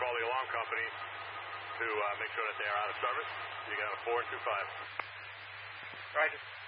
call the alarm company to make sure that they are out of service. You got a 4 and 2-5. Roger.